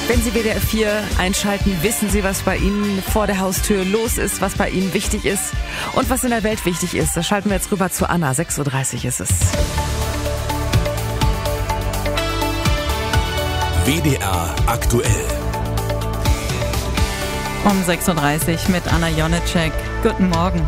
Wenn Sie WDR 4 einschalten, wissen Sie, was bei Ihnen vor der Haustür los ist, was bei Ihnen wichtig ist und was in der Welt wichtig ist. Da schalten wir jetzt rüber zu Anna. 6.30 Uhr ist es. WDR aktuell. Um 6.30 Uhr mit Anna Jonitschek. Guten Morgen.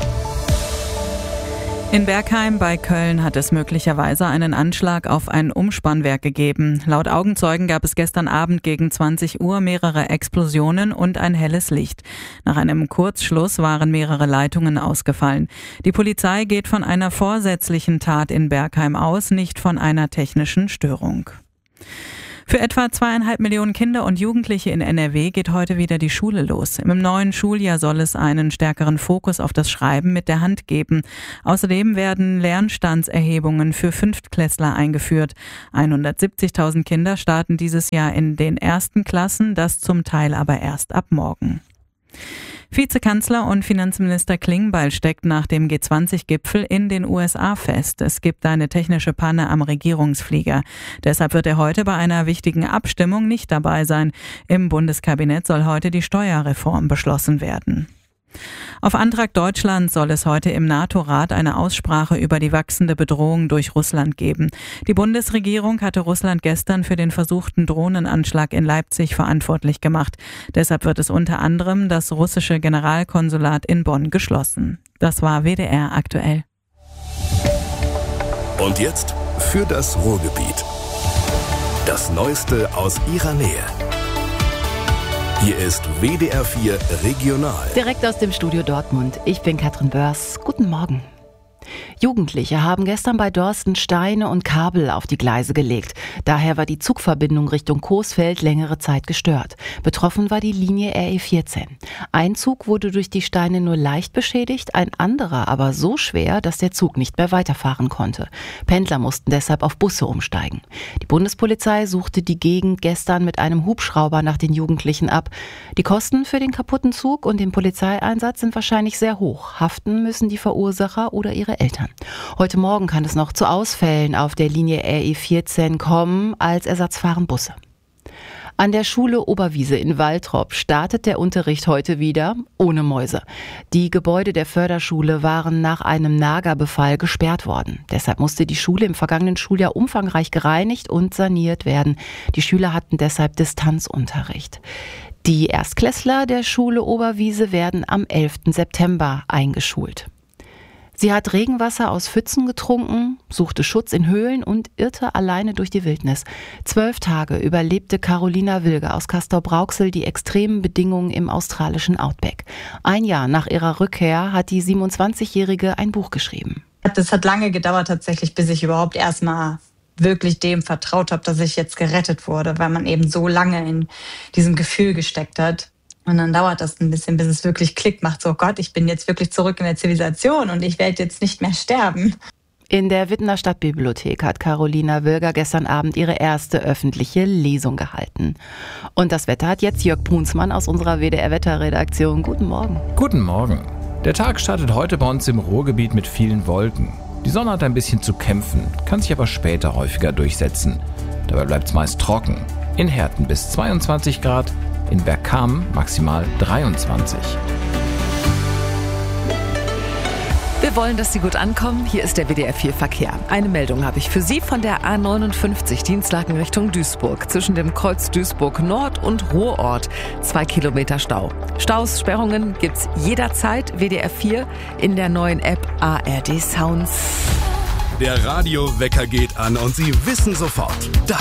In Bergheim bei Köln hat es möglicherweise einen Anschlag auf ein Umspannwerk gegeben. Laut Augenzeugen gab es gestern Abend gegen 20 Uhr mehrere Explosionen und ein helles Licht. Nach einem Kurzschluss waren mehrere Leitungen ausgefallen. Die Polizei geht von einer vorsätzlichen Tat in Bergheim aus, nicht von einer technischen Störung. Für etwa 2,5 Millionen Kinder und Jugendliche in NRW geht heute wieder die Schule los. Im neuen Schuljahr soll es einen stärkeren Fokus auf das Schreiben mit der Hand geben. Außerdem werden Lernstandserhebungen für Fünftklässler eingeführt. 170.000 Kinder starten dieses Jahr in den ersten Klassen, das zum Teil aber erst ab morgen. Vizekanzler und Finanzminister Klingbeil steckt nach dem G20-Gipfel in den USA fest. Es gibt eine technische Panne am Regierungsflieger. Deshalb wird er heute bei einer wichtigen Abstimmung nicht dabei sein. Im Bundeskabinett soll heute die Steuerreform beschlossen werden. Auf Antrag Deutschlands soll es heute im NATO-Rat eine Aussprache über die wachsende Bedrohung durch Russland geben. Die Bundesregierung hatte Russland gestern für den versuchten Drohnenanschlag in Leipzig verantwortlich gemacht. Deshalb wird es unter anderem das russische Generalkonsulat in Bonn geschlossen. Das war WDR aktuell. Und jetzt für das Ruhrgebiet. Das Neueste aus ihrer Nähe. Hier ist WDR 4 Regional. Direkt aus dem Studio Dortmund. Ich bin Katrin Börs. Guten Morgen. Jugendliche haben gestern bei Dorsten Steine und Kabel auf die Gleise gelegt. Daher war die Zugverbindung Richtung Coesfeld längere Zeit gestört. Betroffen war die Linie RE14. Ein Zug wurde durch die Steine nur leicht beschädigt, ein anderer aber so schwer, dass der Zug nicht mehr weiterfahren konnte. Pendler mussten deshalb auf Busse umsteigen. Die Bundespolizei suchte die Gegend gestern mit einem Hubschrauber nach den Jugendlichen ab. Die Kosten für den kaputten Zug und den Polizeieinsatz sind wahrscheinlich sehr hoch. Haften müssen die Verursacher oder ihre Eltern. Heute Morgen kann es noch zu Ausfällen auf der Linie RE14 kommen, als Ersatz fahren Busse. An der Schule Oberwiese in Waltrop startet der Unterricht heute wieder ohne Mäuse. Die Gebäude der Förderschule waren nach einem Nagerbefall gesperrt worden. Deshalb musste die Schule im vergangenen Schuljahr umfangreich gereinigt und saniert werden. Die Schüler hatten deshalb Distanzunterricht. Die Erstklässler der Schule Oberwiese werden am 11. September eingeschult. Sie hat Regenwasser aus Pfützen getrunken, suchte Schutz in Höhlen und irrte alleine durch die Wildnis. 12 Tage überlebte Carolina Wilger aus Castrop-Rauxel die extremen Bedingungen im australischen Outback. Ein Jahr nach ihrer Rückkehr hat die 27-Jährige ein Buch geschrieben. Das hat lange gedauert tatsächlich, bis ich überhaupt erstmal wirklich dem vertraut habe, dass ich jetzt gerettet wurde, weil man eben so lange in diesem Gefühl gesteckt hat. Und dann dauert das ein bisschen, bis es wirklich Klick macht. So, oh Gott, ich bin jetzt wirklich zurück in der Zivilisation und ich werde jetzt nicht mehr sterben. In der Wittener Stadtbibliothek hat Carolina Wilger gestern Abend ihre erste öffentliche Lesung gehalten. Und das Wetter hat jetzt Jörg Brunsmann aus unserer WDR-Wetterredaktion. Guten Morgen. Guten Morgen. Der Tag startet heute bei uns im Ruhrgebiet mit vielen Wolken. Die Sonne hat ein bisschen zu kämpfen, kann sich aber später häufiger durchsetzen. Dabei bleibt es meist trocken. In Herten bis 22 Grad, in Bergkamen maximal 23. Wir wollen, dass Sie gut ankommen. Hier ist der WDR 4 Verkehr. Eine Meldung habe ich für Sie von der A59 Dienstlaken Richtung Duisburg. Zwischen dem Kreuz Duisburg Nord und Ruhrort 2 Kilometer Stau. Staus, Sperrungen gibt's jederzeit. WDR 4 in der neuen App ARD Sounds. Der Radiowecker geht an und Sie wissen sofort, das